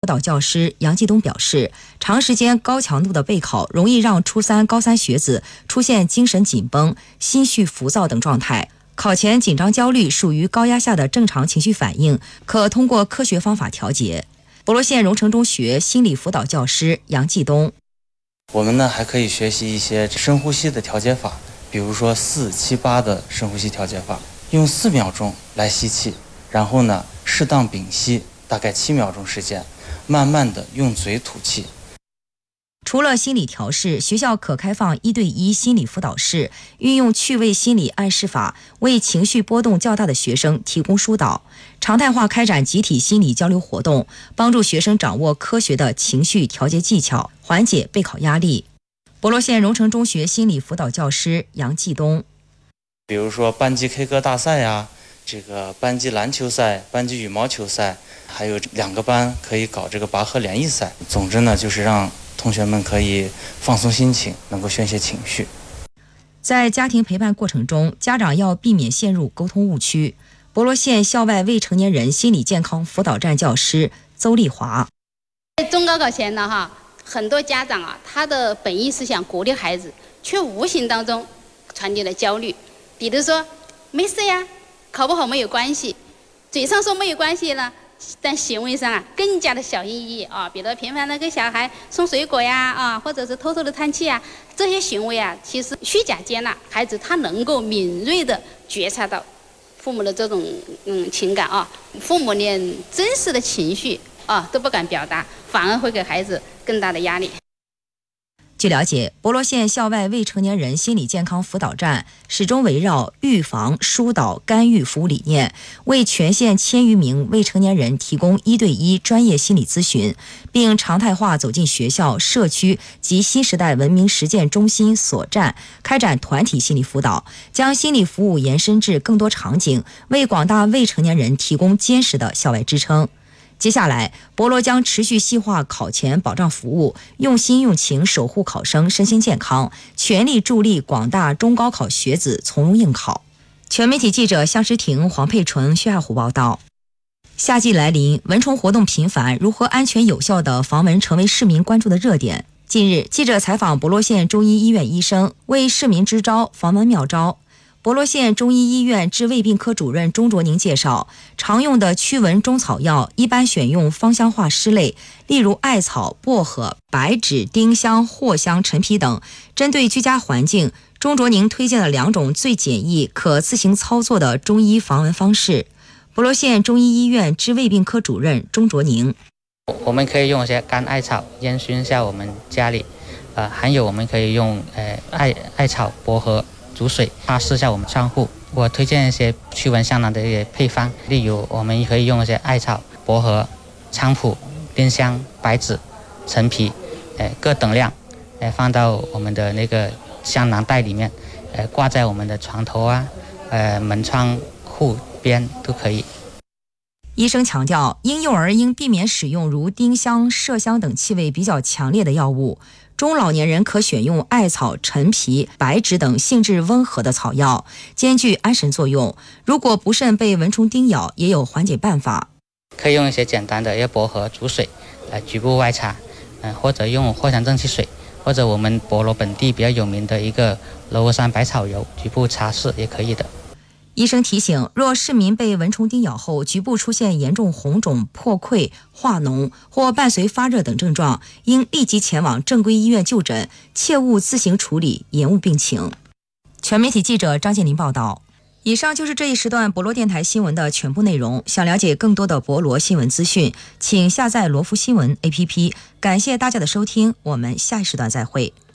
导教师杨继东表示，长时间高强度的备考容易让初三、高三学子出现精神紧绷、心绪浮躁等状态。考前紧张焦虑属于高压下的正常情绪反应，可通过科学方法调节。博罗县荣成中学心理辅导教师杨继东： 我们呢还可以学习一些深呼吸的调节法，比如说4-7-8的深呼吸调节法，用4秒钟来吸气，然后呢适当屏息，大概7秒钟时间，慢慢的用嘴吐气。 除了心理调试，学校可开放1对1心理辅导室，运用趣味心理暗示法，为情绪波动较大的学生提供疏导，常态化开展集体心理交流活动，帮助学生掌握科学的情绪调节技巧，缓解备考压力。博罗县荣成中学心理辅导教师杨继东： 比如说班级 K 歌大赛呀，这个班级篮球赛、班级羽毛球赛，还有2个班可以搞这个拔河联谊赛。总之呢，就是让同学们可以放松心情，能够宣泄情绪。 在家庭陪伴过程中，家长要避免陷入沟通误区。博罗县校外未成年人心理健康辅导站教师邹丽华： 中高考前呢，很多家长他的本意是想鼓励孩子，却无形当中传递了焦虑。比如说，没事呀，考不好没有关系，嘴上说没有关系呢，但行为上更加的小心翼翼比如频繁的给小孩送水果呀或者是偷偷的叹气这些行为其实虚假接纳，孩子他能够敏锐的觉察到父母的这种情感父母连真实的情绪都不敢表达，反而会给孩子更大的压力。 据了解，博罗县校外未成年人心理健康辅导站始终围绕预防、疏导、干预服务理念，为全县1000余名未成年人提供1对1专业心理咨询，并常态化走进学校、社区及新时代文明实践中心所站，开展团体心理辅导，将心理服务延伸至更多场景，为广大未成年人提供坚实的校外支撑。接下来，博罗将持续细化考前保障服务，用心用情守护考生身心健康，全力助力广大中高考学子从容应考。全媒体记者向诗婷、黄佩纯、薛亚虎报道。夏季来临，蚊虫活动频繁，如何安全有效的防蚊成为市民关注的热点。近日，记者采访博罗县中医医院医生，为市民支招防蚊妙招。博罗县中医医院治胃病科主任钟卓宁介绍，常用的驱蚊中草药一般选用芳香化湿类，例如艾草、薄荷、白芷、丁香、藿香、陈皮等。针对居家环境，钟卓宁推荐了2种最简易、可自行操作的中医防蚊方式。博罗县中医医院治胃病科主任钟卓宁： 我们可以用一些干艾草烟熏一下我们家里，还有我们可以用艾草、薄荷煮水擦拭一下我们窗户。我推荐一些驱蚊香囊的一些配方，例如我们可以用一些艾草、薄荷、菖蒲、丁香、白芷、陈皮，各等量，放到我们的那个香囊袋里面，挂在我们的床头门窗户边都可以。 医生强调，婴幼儿应避免使用如丁香、麝香等气味比较强烈的药物，中老年人可选用艾草、陈皮、白芷等性质温和的草药，兼具安神作用。如果不慎被蚊虫叮咬，也有缓解办法。 可以用一些简单的薄荷煮水局部外擦，或者用藿香正气水，或者我们博罗本地比较有名的一个罗沃山百草油局部擦拭也可以的。 医生提醒，若市民被蚊虫叮咬后局部出现严重红肿、破溃、化脓或伴随发热等症状，应立即前往正规医院就诊，切勿自行处理，延误病情。全媒体记者张建林报道。以上就是这一时段博罗电台新闻的全部内容。想了解更多的博罗新闻资讯，请下载罗福新闻 APP。感谢大家的收听，我们下一时段再会。